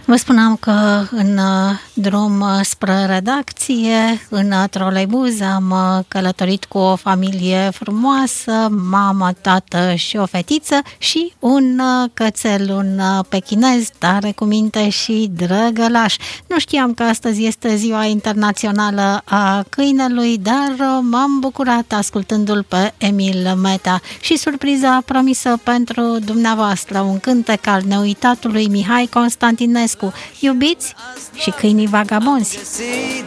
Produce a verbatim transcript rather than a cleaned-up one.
Vă spuneam că în drum spre redacție, în troleibuz, am călătorit cu o familie frumoasă, mamă, tată și o fetiță și un cățel, un pechinez tare cu minte și drăgălaș. Nu știam că astăzi este ziua internațională a câinelui, dar m-am bucurat ascultându-l pe Emil Meta și surpriza promisă pentru dumneavoastră, un cântec al neuitatului Mihai Constantinescu. Iubiți și câinii vagabonzi.